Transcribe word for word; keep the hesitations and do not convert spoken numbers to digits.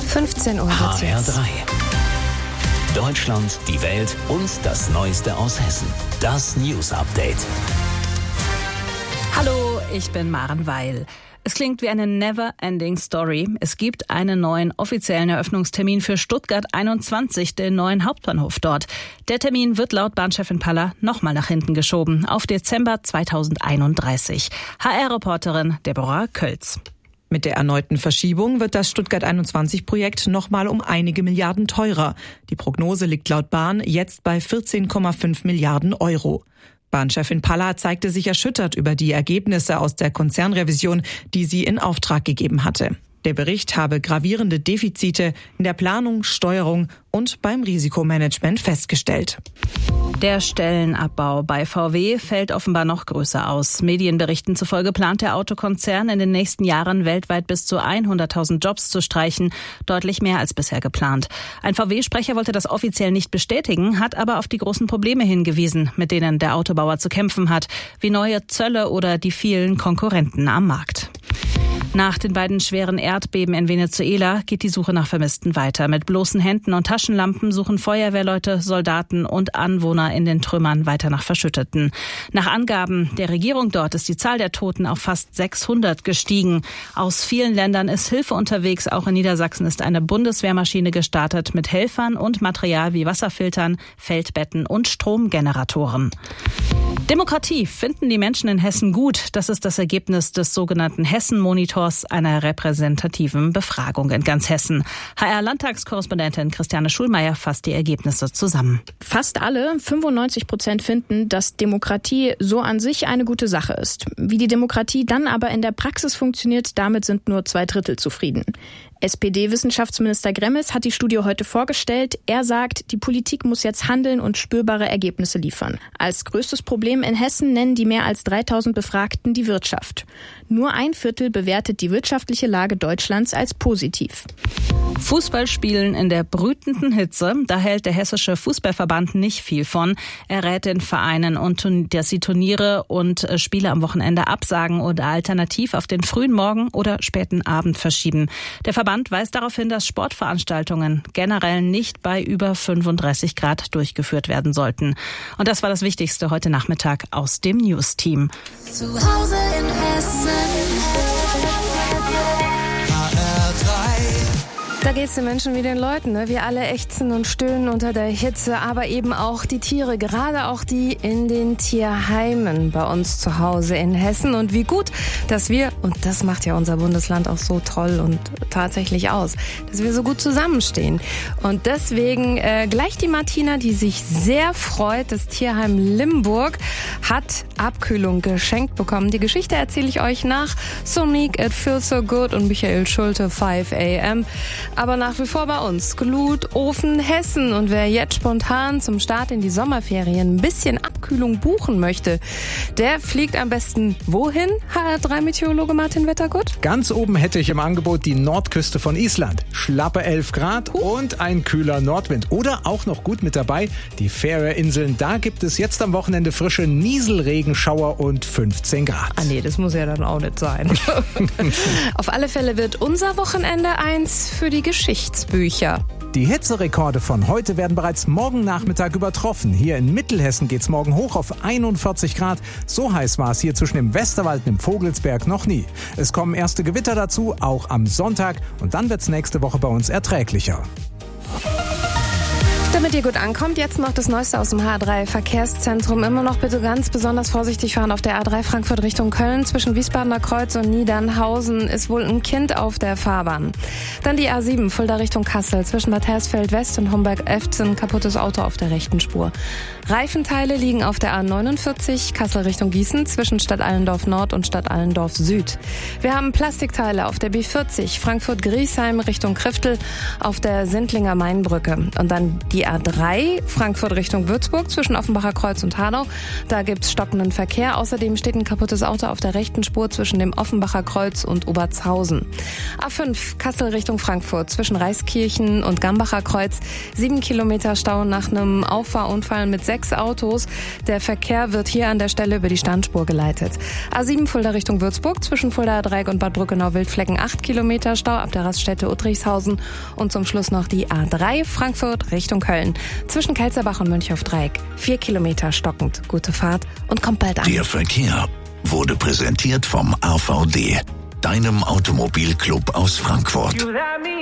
fünfzehn Uhr H wird's R jetzt. drei. Deutschland, die Welt und das Neueste aus Hessen. Das News Update. Hallo, ich bin Maren Weil. Es klingt wie eine never-ending Story. Es gibt einen neuen offiziellen Eröffnungstermin für Stuttgart einundzwanzig, den neuen Hauptbahnhof dort. Der Termin wird laut Bahnchefin Paller nochmal nach hinten geschoben, auf Dezember zweitausendeinunddreißig. H R-Reporterin Deborah Kölz. Mit der erneuten Verschiebung wird das Stuttgart einundzwanzig-Projekt nochmal um einige Milliarden teurer. Die Prognose liegt laut Bahn jetzt bei vierzehn Komma fünf Milliarden Euro. Bahnchefin Paller zeigte sich erschüttert über die Ergebnisse aus der Konzernrevision, die sie in Auftrag gegeben hatte. Der Bericht habe gravierende Defizite in der Planung, Steuerung und beim Risikomanagement festgestellt. Der Stellenabbau bei V W fällt offenbar noch größer aus. Medienberichten zufolge plant der Autokonzern in den nächsten Jahren weltweit bis zu hunderttausend Jobs zu streichen, deutlich mehr als bisher geplant. Ein V W-Sprecher wollte das offiziell nicht bestätigen, hat aber auf die großen Probleme hingewiesen, mit denen der Autobauer zu kämpfen hat, wie neue Zölle oder die vielen Konkurrenten am Markt. Nach den beiden schweren Erdbeben in Venezuela geht die Suche nach Vermissten weiter. Mit bloßen Händen und Taschenlampen suchen Feuerwehrleute, Soldaten und Anwohner in den Trümmern weiter nach Verschütteten. Nach Angaben der Regierung dort ist die Zahl der Toten auf fast sechshundert gestiegen. Aus vielen Ländern ist Hilfe unterwegs. Auch in Niedersachsen ist eine Bundeswehrmaschine gestartet mit Helfern und Material wie Wasserfiltern, Feldbetten und Stromgeneratoren. Demokratie finden die Menschen in Hessen gut. Das ist das Ergebnis des sogenannten Hessen-Monitors, einer repräsentativen Befragung in ganz Hessen. H R-Landtagskorrespondentin Christiane Schulmeier fasst die Ergebnisse zusammen. Fast alle, fünfundneunzig Prozent, finden, dass Demokratie so an sich eine gute Sache ist. Wie die Demokratie dann aber in der Praxis funktioniert, damit sind nur zwei Drittel zufrieden. S P D-Wissenschaftsminister Gremmels hat die Studie heute vorgestellt. Er sagt, die Politik muss jetzt handeln und spürbare Ergebnisse liefern. Als größtes Problem in Hessen nennen die mehr als dreitausend Befragten die Wirtschaft. Nur ein Viertel bewertet die wirtschaftliche Lage Deutschlands als positiv. Fußballspielen in der brütenden Hitze, da hält der Hessische Fußballverband nicht viel von. Er rät den Vereinen, und dass sie Turniere und Spiele am Wochenende absagen oder alternativ auf den frühen Morgen oder späten Abend verschieben. Der Verband weist darauf hin, dass Sportveranstaltungen generell nicht bei über fünfunddreißig Grad durchgeführt werden sollten. Und das war das Wichtigste heute Nachmittag aus dem News-Team. Zu Hause in Hessen. Da geht's den Menschen wie den Leuten, ne? Wir alle ächzen und stöhnen unter der Hitze, aber eben auch die Tiere, gerade auch die in den Tierheimen bei uns zu Hause in Hessen. Und wie gut, dass wir, und das macht ja unser Bundesland auch so toll und tatsächlich aus, dass wir so gut zusammenstehen. Und deswegen äh, gleich die Martina, die sich sehr freut, das Tierheim Limburg hat Abkühlung geschenkt bekommen. Die Geschichte erzähle ich euch nach Sonic, It Feels So Good und Michael Schulte, five a m Aber nach wie vor bei uns Glutofen Hessen. Und wer jetzt spontan zum Start in die Sommerferien ein bisschen Abkühlung buchen möchte, der fliegt am besten wohin, H R drei Meteorologe Martin Wettergut? Ganz oben hätte ich im Angebot die Nordküste von Island. Schlappe elf Grad uh. und ein kühler Nordwind. Oder auch noch gut mit dabei die Färöerinseln. Da gibt es jetzt am Wochenende frische Nieselregenschauer und fünfzehn Grad. Ah nee, das muss ja dann auch nicht sein. Auf alle Fälle wird unser Wochenende eins für die Geschichtsbücher. Die Hitzerekorde von heute werden bereits morgen Nachmittag übertroffen. Hier in Mittelhessen geht's morgen hoch auf einundvierzig Grad. So heiß war es hier zwischen dem Westerwald und dem Vogelsberg noch nie. Es kommen erste Gewitter dazu, auch am Sonntag. Und dann wird's nächste Woche bei uns erträglicher. Damit ihr gut ankommt, jetzt noch das Neueste aus dem H drei Verkehrszentrum. Immer noch bitte ganz besonders vorsichtig fahren auf der A drei Frankfurt Richtung Köln. Zwischen Wiesbadener Kreuz und Niedernhausen ist wohl ein Kind auf der Fahrbahn. Dann die A sieben Fulda Richtung Kassel. Zwischen Bad Hersfeld West und Homberg-Efzen kaputtes Auto auf der rechten Spur. Reifenteile liegen auf der A neunundvierzig Kassel Richtung Gießen zwischen Stadt Allendorf Nord und Stadt Allendorf Süd. Wir haben Plastikteile auf der B vierzig Frankfurt-Griesheim Richtung Kriftel auf der Sindlinger Mainbrücke. Und dann die A drei Frankfurt Richtung Würzburg zwischen Offenbacher Kreuz und Hanau. Da gibt's stockenden Verkehr. Außerdem steht ein kaputtes Auto auf der rechten Spur zwischen dem Offenbacher Kreuz und Obertshausen. A fünf Kassel Richtung Frankfurt zwischen Reiskirchen und Gambacher Kreuz. Sieben Kilometer Stau nach einem Auffahrunfall mit sechs Autos. Der Verkehr wird hier an der Stelle über die Standspur geleitet. A sieben Fulda Richtung Würzburg zwischen Fuldaer Dreieck und Bad Brückenau-Wildflecken acht Kilometer Stau ab der Raststätte Uttrichshausen. Und zum Schluss noch die A drei Frankfurt Richtung Köln zwischen Kelzerbach und Mönchhof-Dreieck. Vier Kilometer stockend. Gute Fahrt und kommt bald an. Der Verkehr wurde präsentiert vom A V D, deinem Automobilclub aus Frankfurt.